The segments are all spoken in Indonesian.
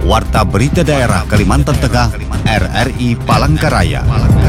Warta Berita Daerah Kalimantan Tengah, RRI Palangkaraya.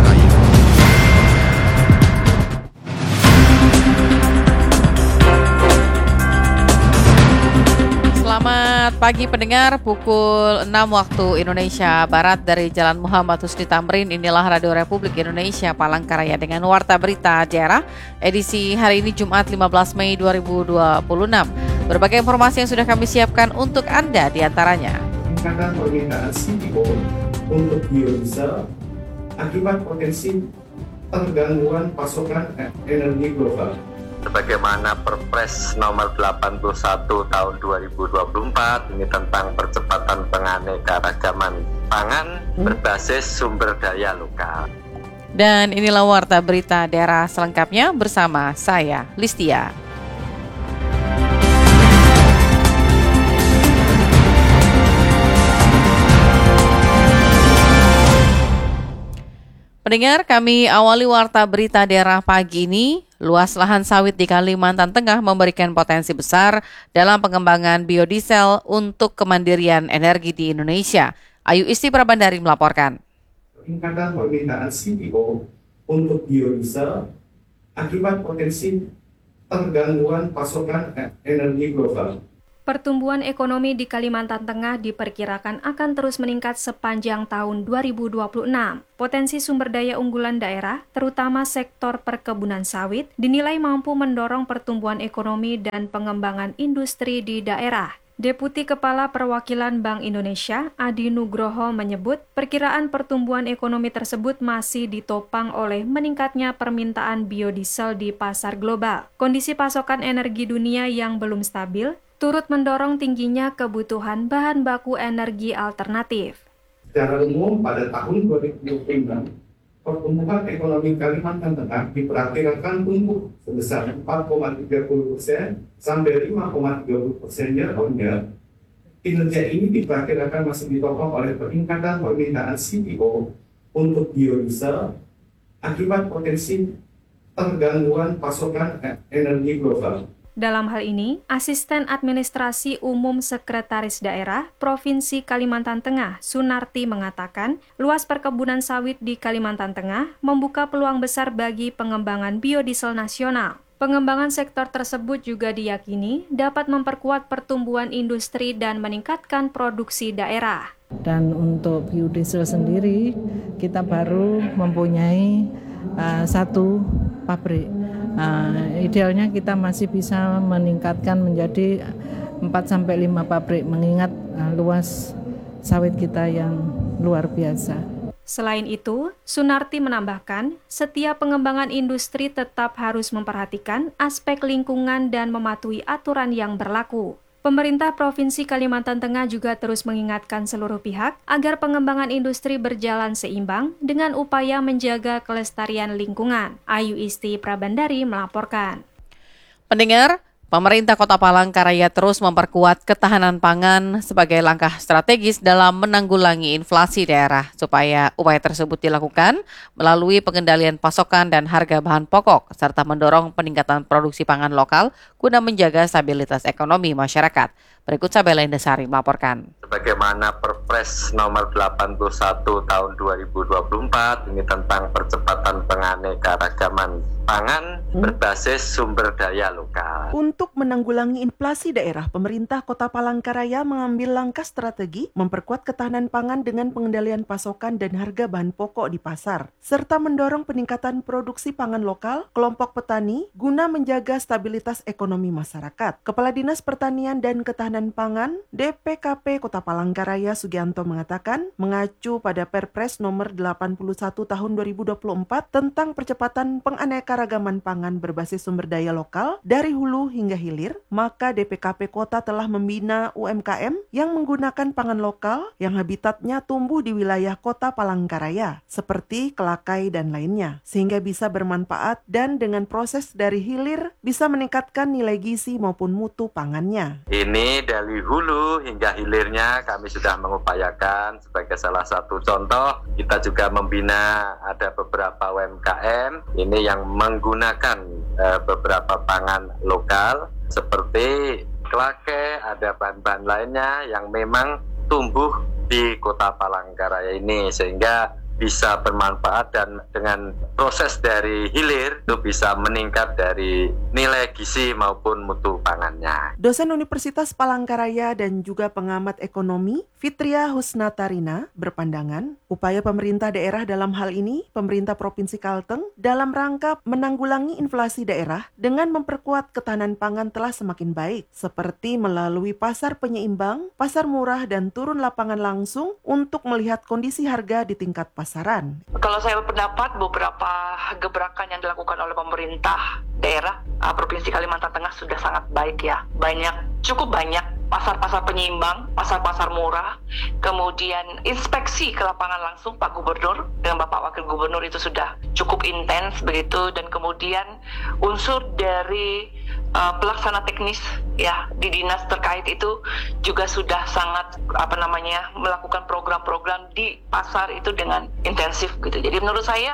Selamat pagi pendengar, pukul 6 waktu Indonesia Barat dari Jalan Muhammad Husni Tamrin. Inilah Radio Republik Indonesia Palangkaraya dengan Warta Berita Daerah edisi hari ini Jumat 15 Mei 2026. Berbagai informasi yang sudah kami siapkan untuk Anda diantaranya. Peningkatan permintaan CPO untuk biodiesel akibat potensi tergangguan pasokan energi global. Sebagaimana Perpres nomor 81 tahun 2024 ini tentang percepatan penganekaragaman pangan berbasis sumber daya lokal. Dan inilah Warta Berita Daerah selengkapnya bersama saya, Listia. Pendengar, kami awali Warta Berita Daerah pagi ini. Luas lahan sawit di Kalimantan Tengah memberikan potensi besar dalam pengembangan biodiesel untuk kemandirian energi di Indonesia. Ayu Isti Prabandari melaporkan. Peningkatan permintaan CPO untuk biodiesel akibat potensi tergangguan pasokan energi global. Pertumbuhan ekonomi di Kalimantan Tengah diperkirakan akan terus meningkat sepanjang tahun 2026. Potensi sumber daya unggulan daerah, terutama sektor perkebunan sawit, dinilai mampu mendorong pertumbuhan ekonomi dan pengembangan industri di daerah. Deputi Kepala Perwakilan Bank Indonesia, Adi Nugroho menyebut, perkiraan pertumbuhan ekonomi tersebut masih ditopang oleh meningkatnya permintaan biodiesel di pasar global. Kondisi pasokan energi dunia yang belum stabil turut mendorong tingginya kebutuhan bahan baku energi alternatif. Secara umum pada tahun 2026, pertumbuhan ekonomi Kalimantan Tengah diperkirakan tumbuh sebesar 4,30% sampai 5,30% year-on-year. Kinerja ini diperkirakan masih ditopang oleh peningkatan permintaan CPO untuk biodiesel akibat potensi tergangguan pasokan energi global. Dalam hal ini, Asisten Administrasi Umum Sekretaris Daerah Provinsi Kalimantan Tengah, Sunarti mengatakan, luas perkebunan sawit di Kalimantan Tengah membuka peluang besar bagi pengembangan biodiesel nasional. Pengembangan sektor tersebut juga diyakini dapat memperkuat pertumbuhan industri dan meningkatkan produksi daerah. Dan untuk biodiesel sendiri, kita baru mempunyai satu pabrik. Idealnya kita masih bisa meningkatkan menjadi 4-5 pabrik mengingat luas sawit kita yang luar biasa. Selain itu, Sunarti menambahkan, setiap pengembangan industri tetap harus memperhatikan aspek lingkungan dan mematuhi aturan yang berlaku. Pemerintah Provinsi Kalimantan Tengah juga terus mengingatkan seluruh pihak agar pengembangan industri berjalan seimbang dengan upaya menjaga kelestarian lingkungan. Ayu Isti Prabandari melaporkan. Pendengar, pemerintah Kota Palangkaraya terus memperkuat ketahanan pangan sebagai langkah strategis dalam menanggulangi inflasi daerah. Supaya upaya tersebut dilakukan melalui pengendalian pasokan dan harga bahan pokok, serta mendorong peningkatan produksi pangan lokal guna menjaga stabilitas ekonomi masyarakat. Berikut Sabela Indesari melaporkan. Sebagaimana Perpres nomor 81 tahun 2024 ini tentang percepatan penganekaragaman pangan berbasis sumber daya lokal. Untuk menanggulangi inflasi daerah, pemerintah Kota Palangkaraya mengambil langkah strategi memperkuat ketahanan pangan dengan pengendalian pasokan dan harga bahan pokok di pasar, serta mendorong peningkatan produksi pangan lokal kelompok petani guna menjaga stabilitas ekonomi masyarakat. Kepala Dinas Pertanian dan Ketahanan Pangan DPKP Kota Palangkaraya Sugianto mengatakan, mengacu pada Perpres nomor 81 tahun 2024 tentang percepatan penganekaragaman pangan berbasis sumber daya lokal dari hulu hingga hilir, maka DPKP Kota telah membina UMKM yang menggunakan pangan lokal yang habitatnya tumbuh di wilayah Kota Palangkaraya, seperti kelakai dan lainnya, sehingga bisa bermanfaat dan dengan proses dari hilir bisa meningkatkan nilai gizi maupun mutu pangannya. Ini dari hulu hingga hilirnya kami sudah mengupayakan. Sebagai salah satu contoh, kita juga membina ada beberapa UMKM ini yang menggunakan beberapa pangan lokal seperti kelake, ada bahan-bahan lainnya yang memang tumbuh di Kota Palangkaraya ini, sehingga bisa bermanfaat dan dengan proses dari hilir itu bisa meningkat dari nilai gizi maupun mutu pangannya. Dosen Universitas Palangkaraya dan juga pengamat ekonomi Fitria Husnatarina berpandangan upaya pemerintah daerah dalam hal ini pemerintah Provinsi Kalteng dalam rangka menanggulangi inflasi daerah dengan memperkuat ketahanan pangan telah semakin baik, seperti melalui pasar penyeimbang, pasar murah, dan turun lapangan langsung untuk melihat kondisi harga di tingkat pasaran. Kalau saya berpendapat beberapa gebrakan yang dilakukan oleh pemerintah daerah Provinsi Kalimantan Tengah sudah sangat baik ya. Cukup banyak pasar-pasar penyeimbang, pasar-pasar murah, kemudian inspeksi ke lapangan langsung Pak Gubernur dengan Bapak Wakil Gubernur itu sudah cukup intens begitu, dan kemudian unsur dari pelaksana teknis ya di dinas terkait itu juga sudah sangat melakukan program-program di pasar itu dengan intensif gitu. Jadi menurut saya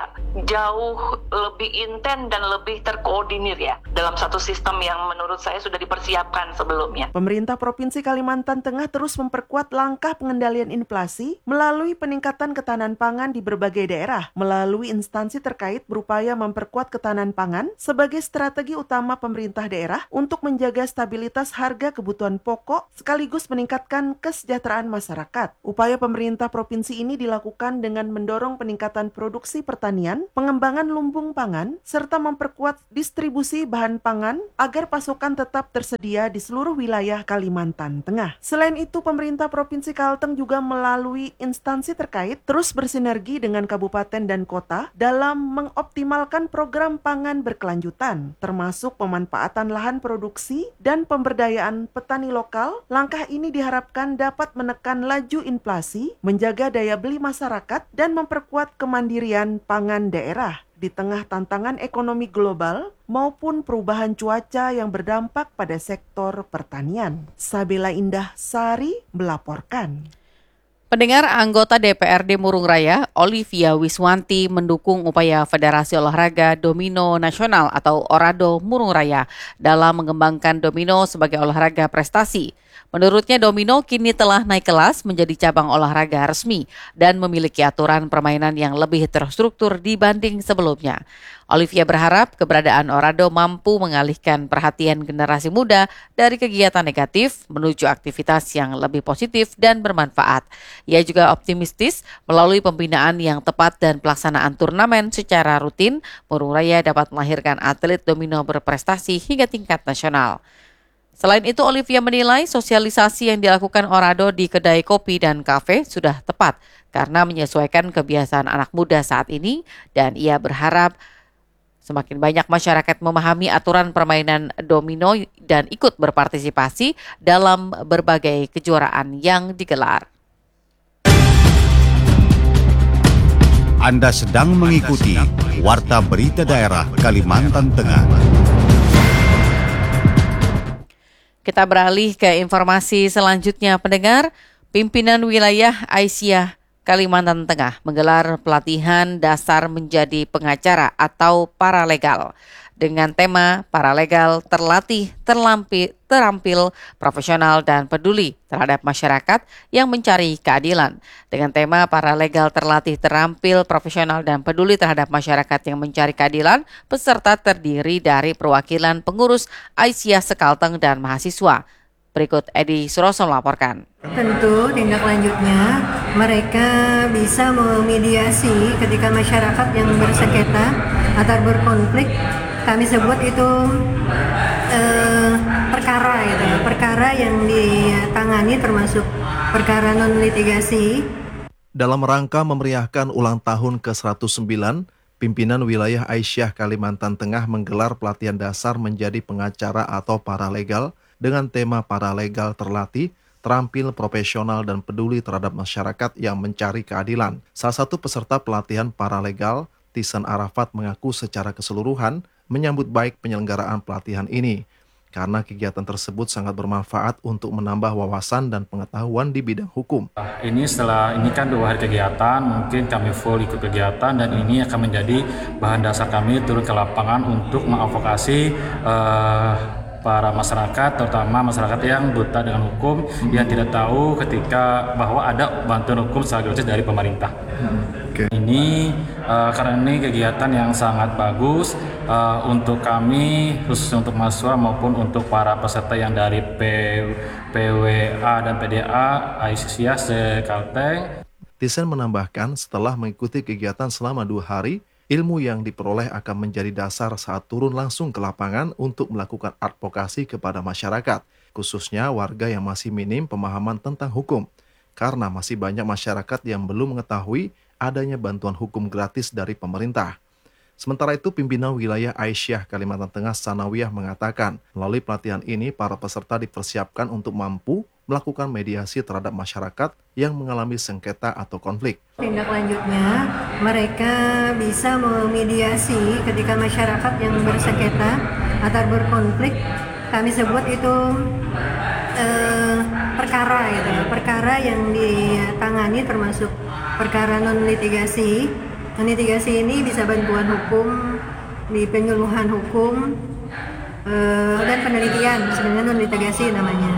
jauh lebih intens dan lebih terkoordinir ya dalam satu sistem yang menurut saya sudah dipersiapkan sebelumnya. Pemerintah Provinsi Kalimantan Tengah terus memperkuat langkah pengendalian inflasi melalui peningkatan ketahanan pangan di berbagai daerah. Melalui instansi terkait berupaya memperkuat ketahanan pangan sebagai strategi utama pemerintah daerah untuk menjaga stabilitas harga kebutuhan pokok sekaligus meningkatkan kesejahteraan masyarakat. Upaya pemerintah provinsi ini dilakukan dengan mendorong peningkatan produksi pertanian, pengembangan lumbung pangan, serta memperkuat distribusi bahan pangan agar pasokan tetap tersedia di seluruh wilayah Kalimantan Tengah. Selain itu, pemerintah Provinsi Kalteng juga melalui instansi terkait terus bersinergi dengan kabupaten dan kota dalam mengoptimalkan program pangan berkelanjutan, termasuk pemanfaatan lahan produksi dan pemberdayaan petani lokal. Langkah ini diharapkan dapat menekan laju inflasi, menjaga daya beli masyarakat, dan memperkuat kemandirian pangan daerah di tengah tantangan ekonomi global maupun perubahan cuaca yang berdampak pada sektor pertanian. Sabila Indah Sari melaporkan. Pendengar, anggota DPRD Murung Raya, Olivia Wiswanti, mendukung upaya Federasi Olahraga Domino Nasional atau Orado Murung Raya dalam mengembangkan domino sebagai olahraga prestasi. Menurutnya, domino kini telah naik kelas menjadi cabang olahraga resmi dan memiliki aturan permainan yang lebih terstruktur dibanding sebelumnya. Olivia berharap keberadaan Orado mampu mengalihkan perhatian generasi muda dari kegiatan negatif menuju aktivitas yang lebih positif dan bermanfaat. Ia juga optimistis melalui pembinaan yang tepat dan pelaksanaan turnamen secara rutin, Murung Raya dapat melahirkan atlet domino berprestasi hingga tingkat nasional. Selain itu, Olivia menilai sosialisasi yang dilakukan Orado di kedai kopi dan kafe sudah tepat karena menyesuaikan kebiasaan anak muda saat ini, dan ia berharap semakin banyak masyarakat memahami aturan permainan domino dan ikut berpartisipasi dalam berbagai kejuaraan yang digelar. Anda sedang mengikuti Warta Berita Daerah Kalimantan Tengah. Kita beralih ke informasi selanjutnya, pendengar. Pimpinan Wilayah Aisyah Kalimantan Tengah menggelar pelatihan dasar menjadi pengacara atau paralegal dengan tema paralegal terlatih, terampil, profesional, dan peduli terhadap masyarakat yang mencari keadilan. Dengan tema paralegal terlatih, terampil, profesional, dan peduli terhadap masyarakat yang mencari keadilan, peserta terdiri dari perwakilan pengurus Aisyah Sekalteng dan mahasiswa. Berikut Edi Suroso melaporkan. Tentu tindak lanjutnya mereka bisa memediasi ketika masyarakat yang bersengketa atau berkonflik. Kami sebut itu perkara yang ditangani termasuk perkara non-litigasi. Dalam rangka memeriahkan ulang tahun ke-109, pimpinan wilayah Aisyah Kalimantan Tengah menggelar pelatihan dasar menjadi pengacara atau paralegal dengan tema paralegal terlatih, terampil, profesional, dan peduli terhadap masyarakat yang mencari keadilan. Salah satu peserta pelatihan paralegal, Tisan Arafat, mengaku secara keseluruhan menyambut baik penyelenggaraan pelatihan ini karena kegiatan tersebut sangat bermanfaat untuk menambah wawasan dan pengetahuan di bidang hukum. Ini kan 2 hari kegiatan, mungkin kami full ikut kegiatan, dan ini akan menjadi bahan dasar kami turun ke lapangan untuk mengadvokasi para masyarakat, terutama masyarakat yang buta dengan hukum, yang tidak tahu ketika bahwa ada bantuan hukum secara gratis dari pemerintah. Ini karena ini kegiatan yang sangat bagus untuk kami, khususnya untuk mahasiswa maupun untuk para peserta yang dari PWA dan PDA Aisyah se-Kalteng. Tisen menambahkan setelah mengikuti kegiatan selama 2 hari, ilmu yang diperoleh akan menjadi dasar saat turun langsung ke lapangan untuk melakukan advokasi kepada masyarakat, khususnya warga yang masih minim pemahaman tentang hukum, karena masih banyak masyarakat yang belum mengetahui adanya bantuan hukum gratis dari pemerintah. Sementara itu, pimpinan wilayah Aisyah Kalimantan Tengah Sanawiyah mengatakan, melalui pelatihan ini para peserta dipersiapkan untuk mampu melakukan mediasi terhadap masyarakat yang mengalami sengketa atau konflik. Tindak lanjutnya, mereka bisa memediasi ketika masyarakat yang bersengketa atau berkonflik. Kami sebut itu perkara, gitu. Perkara yang ditangani termasuk perkara non-litigasi. Non-litigasi ini bisa bantuan hukum, di penyuluhan hukum, dan penelitian, sebenarnya non-litigasi namanya.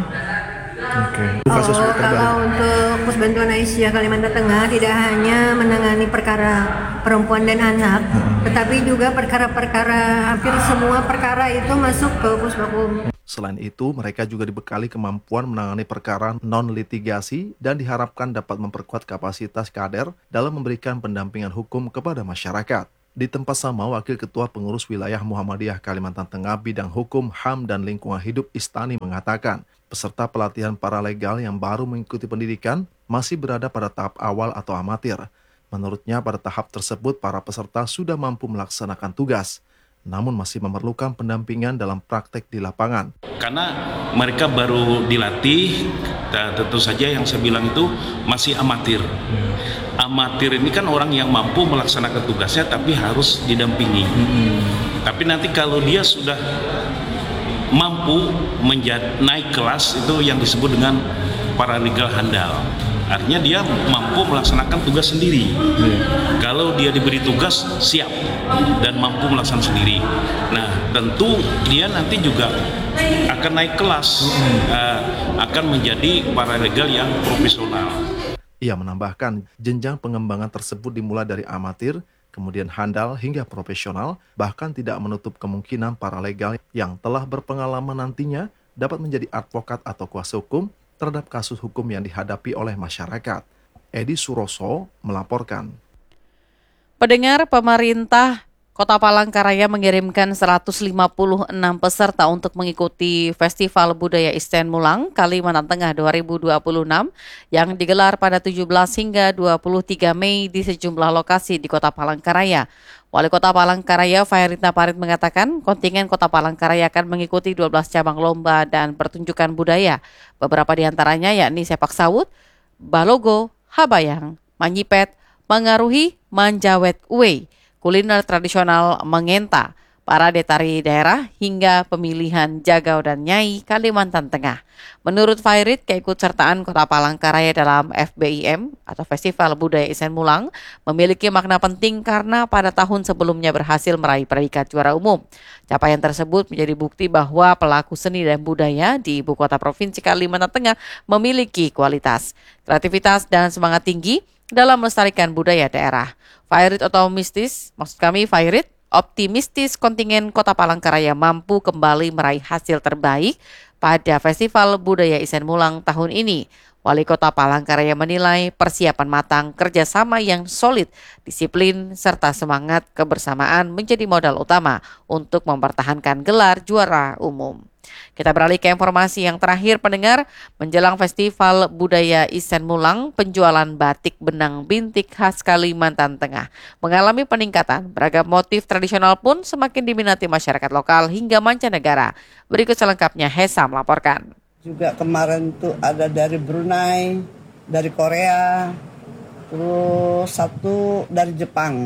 Kalau untuk pos bantuan Aisyah Kalimantan Tengah tidak hanya menangani perkara perempuan dan anak, tetapi juga perkara-perkara, hampir semua perkara itu masuk ke Pusbakum. Selain itu, mereka juga dibekali kemampuan menangani perkara non-litigasi dan diharapkan dapat memperkuat kapasitas kader dalam memberikan pendampingan hukum kepada masyarakat. Di tempat sama, Wakil Ketua Pengurus Wilayah Muhammadiyah Kalimantan Tengah Bidang Hukum, HAM, dan Lingkungan Hidup Istani mengatakan, peserta pelatihan paralegal yang baru mengikuti pendidikan masih berada pada tahap awal atau amatir. Menurutnya, pada tahap tersebut para peserta sudah mampu melaksanakan tugas, namun masih memerlukan pendampingan dalam praktek di lapangan. Karena mereka baru dilatih, tentu saja yang saya bilang itu masih amatir. Amatir ini kan orang yang mampu melaksanakan tugasnya tapi harus didampingi. Tapi nanti kalau dia sudah mampu naik kelas, itu yang disebut dengan paralegal handal. Artinya dia mampu melaksanakan tugas sendiri. Kalau dia diberi tugas, siap dan mampu melaksanakan sendiri. Nah, tentu dia nanti juga akan naik kelas, akan menjadi paralegal yang profesional. Ia menambahkan, jenjang pengembangan tersebut dimulai dari amatir, kemudian handal hingga profesional, bahkan tidak menutup kemungkinan paralegal yang telah berpengalaman nantinya dapat menjadi advokat atau kuasa hukum terhadap kasus hukum yang dihadapi oleh masyarakat. Edi Suroso melaporkan. Pendengar, pemerintah Kota Palangkaraya mengirimkan 156 peserta untuk mengikuti Festival Budaya Isten Mulang Kalimantan Tengah 2026 yang digelar pada 17 hingga 23 Mei di sejumlah lokasi di Kota Palangkaraya. Wali Kota Palangkaraya Fairita Parit mengatakan kontingen Kota Palangkaraya akan mengikuti 12 cabang lomba dan pertunjukan budaya. Beberapa di antaranya yakni sepak sawut, balogo, habayang, manyipet, mengaruhi, manjawet uwe, kuliner tradisional mengenta, parade tari daerah hingga pemilihan Jagau dan Nyai Kalimantan Tengah. Menurut Fairit, keikutsertaan Kota Palangkaraya dalam FBIM atau Festival Budaya Isen Mulang memiliki makna penting karena pada tahun sebelumnya berhasil meraih predikat juara umum. Capaian tersebut menjadi bukti bahwa pelaku seni dan budaya di ibu kota Provinsi Kalimantan Tengah memiliki kualitas, kreativitas, dan semangat tinggi dalam melestarikan budaya daerah. Fairit optimistis kontingen Kota Palangkaraya mampu kembali meraih hasil terbaik pada Festival Budaya Isen Mulang tahun ini. Wali Kota Palangkaraya menilai persiapan matang, kerjasama yang solid, disiplin, serta semangat kebersamaan menjadi modal utama untuk mempertahankan gelar juara umum. Kita beralih ke informasi yang terakhir, pendengar. Menjelang Festival Budaya Isen Mulang, penjualan batik benang bintik khas Kalimantan Tengah mengalami peningkatan. Beragam motif tradisional pun semakin diminati masyarakat lokal hingga mancanegara. Berikut selengkapnya, Hesa melaporkan. Juga kemarin tuh ada dari Brunei, dari Korea, terus satu dari Jepang.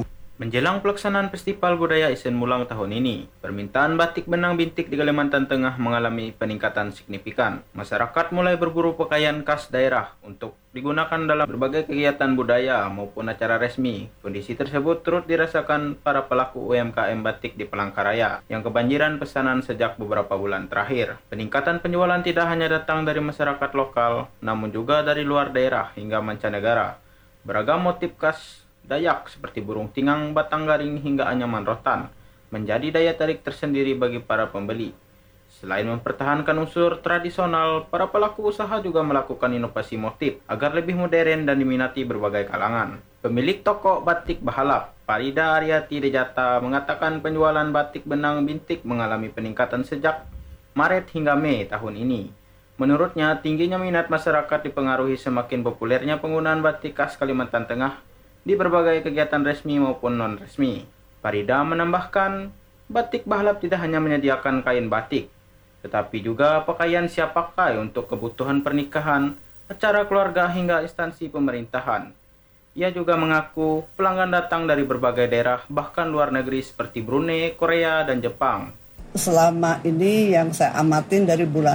Menjelang pelaksanaan Festival Budaya Isen Mulang tahun ini, permintaan batik benang bintik di Kalimantan Tengah mengalami peningkatan signifikan. Masyarakat mulai berburu pakaian khas daerah untuk digunakan dalam berbagai kegiatan budaya maupun acara resmi. Kondisi tersebut turut dirasakan para pelaku UMKM batik di Palangkaraya yang kebanjiran pesanan sejak beberapa bulan terakhir. Peningkatan penjualan tidak hanya datang dari masyarakat lokal, namun juga dari luar daerah hingga mancanegara. Beragam motif khas Dayak seperti burung tingang, batang garing hingga anyaman rotan menjadi daya tarik tersendiri bagi para pembeli. Selain mempertahankan unsur tradisional, para pelaku usaha juga melakukan inovasi motif agar lebih modern dan diminati berbagai kalangan. Pemilik toko batik Bahalap, Farida Aryati Dejata, mengatakan penjualan batik benang bintik mengalami peningkatan sejak Maret hingga Mei tahun ini. Menurutnya, tingginya minat masyarakat dipengaruhi semakin populernya penggunaan batik khas Kalimantan Tengah di berbagai kegiatan resmi maupun non-resmi. Farida menambahkan, batik Bahalap tidak hanya menyediakan kain batik, tetapi juga pakaian siap pakai untuk kebutuhan pernikahan, acara keluarga hingga instansi pemerintahan. Ia juga mengaku pelanggan datang dari berbagai daerah, bahkan luar negeri seperti Brunei, Korea, dan Jepang. Selama ini yang saya amatin dari bulan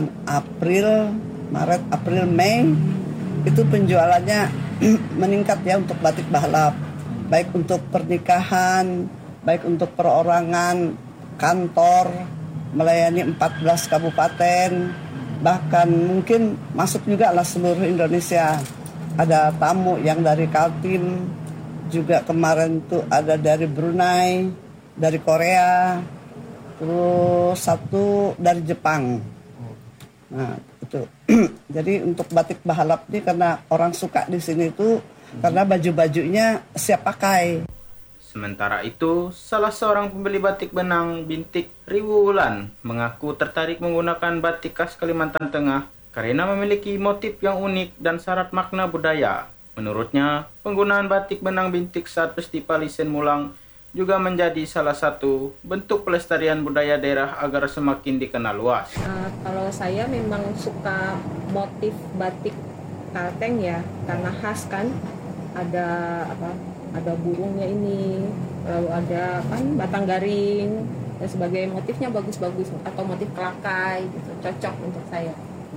Maret, April, Mei, itu penjualannya meningkat ya untuk batik Bahalap, baik untuk pernikahan, baik untuk perorangan, kantor, melayani 14 kabupaten, bahkan mungkin masuk juga lah seluruh Indonesia. Ada tamu yang dari Kaltim, juga kemarin tuh ada dari Brunei, dari Korea, terus satu dari Jepang. Nah, itu. Jadi untuk batik Bahalap ini karena orang suka di sini itu karena baju-bajunya siap pakai. Sementara itu, salah seorang pembeli batik benang bintik Riwu Wulan mengaku tertarik menggunakan batik khas Kalimantan Tengah karena memiliki motif yang unik dan syarat makna budaya. Menurutnya, penggunaan batik benang bintik saat Festival Isen Mulang juga menjadi salah satu bentuk pelestarian budaya daerah agar semakin dikenal luas. Kalau saya memang suka motif batik Kalteng ya, karena khas kan, ada burungnya ini, lalu ada kan batang garing dan sebagai motifnya bagus-bagus, atau motif kelakai gitu, cocok untuk saya.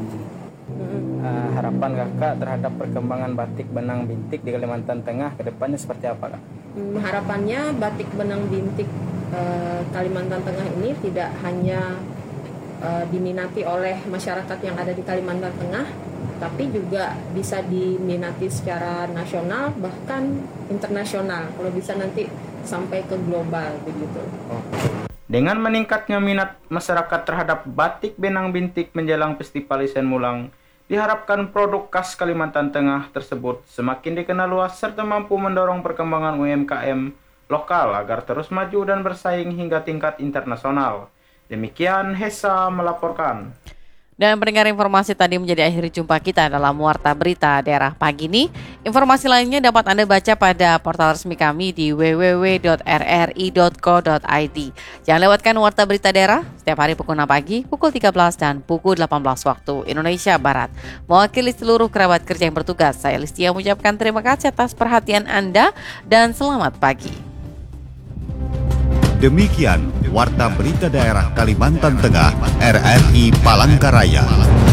Harapan kakak terhadap perkembangan batik benang bintik di Kalimantan Tengah ke depannya seperti apa, Kak? Harapannya batik benang bintik Kalimantan Tengah ini tidak hanya diminati oleh masyarakat yang ada di Kalimantan Tengah, tapi juga bisa diminati secara nasional bahkan internasional, kalau bisa nanti sampai ke global begitu. Dengan meningkatnya minat masyarakat terhadap batik benang bintik menjelang Festival Isen Mulang, diharapkan produk khas Kalimantan Tengah tersebut semakin dikenal luas serta mampu mendorong perkembangan UMKM lokal agar terus maju dan bersaing hingga tingkat internasional. Demikian Hesa melaporkan. Dan pendengar, informasi tadi menjadi akhir jumpa kita dalam Warta Berita Daerah pagi ini. Informasi lainnya dapat Anda baca pada portal resmi kami di www.rri.co.id. Jangan lewatkan Warta Berita Daerah setiap hari pukul 6 pagi, pukul 13 dan pukul 18 waktu Indonesia Barat. Mewakili seluruh kerabat kerja yang bertugas, saya Listia mengucapkan terima kasih atas perhatian Anda dan selamat pagi. Demikian Warta Berita Daerah Kalimantan Tengah RRI Palangkaraya.